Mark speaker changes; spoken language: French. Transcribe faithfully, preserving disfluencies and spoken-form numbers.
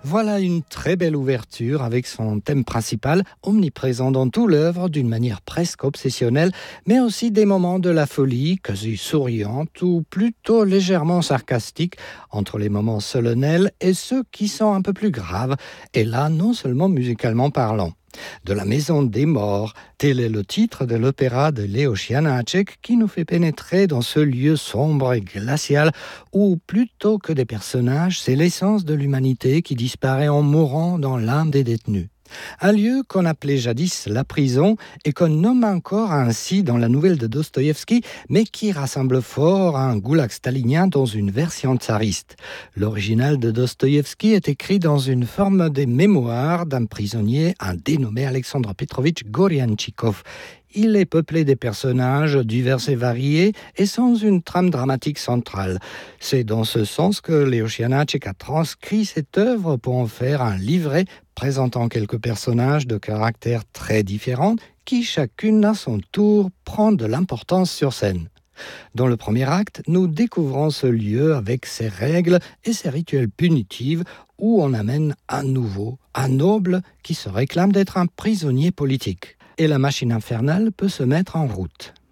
Speaker 1: Voilà une très belle ouverture avec son thème principal, omniprésent dans tout l'œuvre d'une manière presque obsessionnelle, mais aussi des moments de la folie, quasi souriante ou plutôt légèrement sarcastique, entre les moments solennels et ceux qui sont un peu plus graves, et là non seulement musicalement parlant. De la maison des morts, tel est le titre de l'opéra de Leos Janáček qui nous fait pénétrer dans ce lieu sombre et glacial où, plutôt que des personnages, c'est l'essence de l'humanité qui disparaît en mourant dans l'âme des détenus. Un lieu qu'on appelait jadis la prison et qu'on nomme encore ainsi dans la nouvelle de Dostoïevski, mais qui rassemble fort un goulag stalinien dans une version tsariste. L'original de Dostoïevski est écrit dans une forme des mémoires d'un prisonnier, un dénommé Alexandre Petrovitch Gorianchikov. Il est peuplé des personnages divers et variés et sans une trame dramatique centrale. C'est dans ce sens que Leos Janáček a transcrit cette œuvre pour en faire un livret présentant quelques personnages de caractères très différents qui chacune à son tour prend de l'importance sur scène. Dans le premier acte, nous découvrons ce lieu avec ses règles et ses rituels punitifs où on amène un nouveau, un noble qui se réclame d'être un prisonnier politique. Et la machine infernale peut se mettre en route.